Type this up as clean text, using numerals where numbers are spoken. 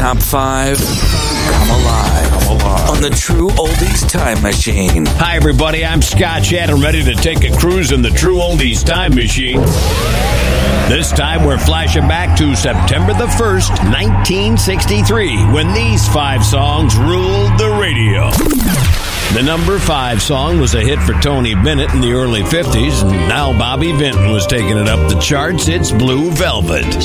top 5. Come alive on the True Oldies Time Machine. Hi, everybody. I'm Scott Shannon, ready to take a cruise in the True Oldies Time Machine. This time, we're flashing back to September the 1st, 1963, when these 5 songs ruled the radio. The number 5 song was a hit for Tony Bennett in the early 50s, and now Bobby Vinton was taking it up the charts. It's Blue Velvet.